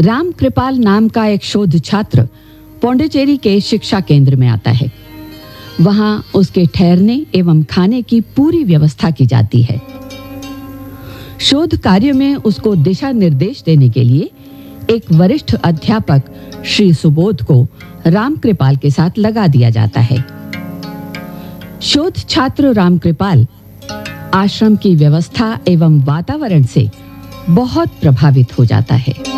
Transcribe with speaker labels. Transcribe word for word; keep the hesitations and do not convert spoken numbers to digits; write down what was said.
Speaker 1: राम कृपाल नाम का एक शोध छात्र पौंडीचेरी के शिक्षा केंद्र में आता है। वहां उसके ठहरने एवं खाने की पूरी व्यवस्था की जाती है। शोध कार्य में उसको दिशा निर्देश देने के लिए एक वरिष्ठ अध्यापक श्री सुबोध को राम कृपाल के साथ लगा दिया जाता है। शोध छात्र राम कृपाल आश्रम की व्यवस्था एवं वातावरण से बहुत प्रभावित हो जाता है।